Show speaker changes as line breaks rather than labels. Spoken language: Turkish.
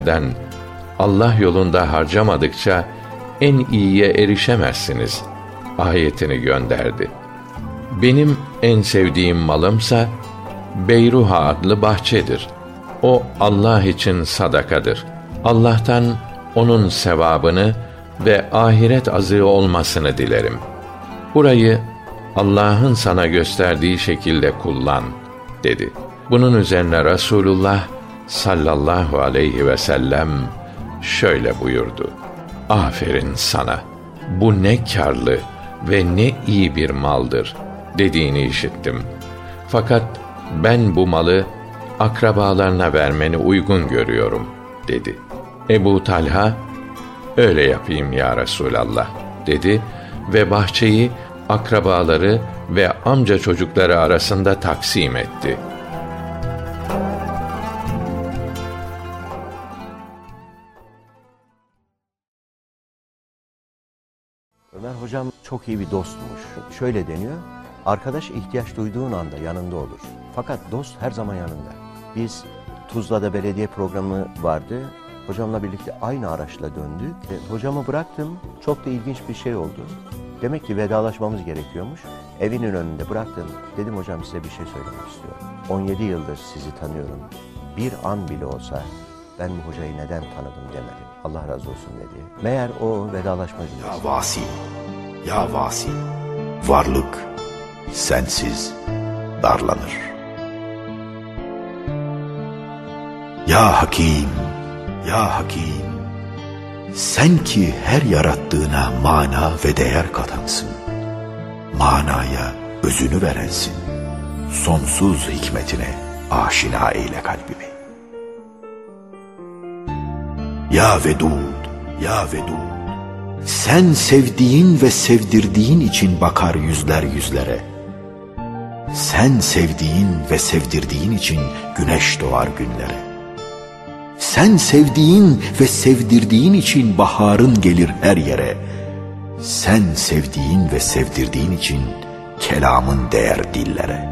Allah yolunda harcamadıkça en iyiye erişemezsiniz ayetini gönderdi. Benim en sevdiğim malımsa Beyruha adlı bahçedir. O Allah için sadakadır. Allah'tan onun sevabını ve ahiret azığı olmasını dilerim. Burayı Allah'ın sana gösterdiği şekilde kullan, dedi. Bunun üzerine Resulullah sallallahu aleyhi ve sellem şöyle buyurdu: "Aferin sana, bu ne kârlı ve ne iyi bir maldır," dediğini işittim. "Fakat ben bu malı akrabalarına vermeni uygun görüyorum," dedi. Ebu Talha, "Öyle yapayım ya Resulallah," dedi ve bahçeyi akrabaları ve amca çocukları arasında taksim etti.
Ömer hocam çok iyi bir dostmuş. Şöyle deniyor: arkadaş ihtiyaç duyduğun anda yanında olur. Fakat dost her zaman yanında. Biz Tuzla'da belediye programı vardı. Hocamla birlikte aynı araçla döndük. Hocamı bıraktım. Çok da ilginç bir şey oldu. Demek ki vedalaşmamız gerekiyormuş. Evinin önünde bıraktım. Dedim hocam size bir şey söylemek istiyorum. 17 yıldır sizi tanıyorum. Bir an bile olsa ben bu hocayı neden tanıdım demedim. Allah razı olsun dedi. Meğer o vedalaşma cümlesi.
Ya Vasi, ya Vasi, varlık sensiz darlanır. Ya Hakim, ya Hakim, sen ki her yarattığına mana ve değer katansın. Manaya özünü verensin. Sonsuz hikmetine aşina eyle kalbimi. Ya Vedud, ya Vedud, sen sevdiğin ve sevdirdiğin için bakar yüzler yüzlere. Sen sevdiğin ve sevdirdiğin için güneş doğar günlere. Sen sevdiğin ve sevdirdiğin için baharın gelir her yere. Sen sevdiğin ve sevdirdiğin için kelamın değer dillere.